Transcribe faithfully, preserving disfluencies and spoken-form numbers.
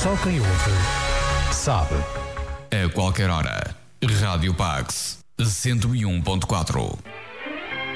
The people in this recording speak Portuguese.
Só quem ouve sabe. A qualquer hora, Rádio Pax cento e um ponto quatro.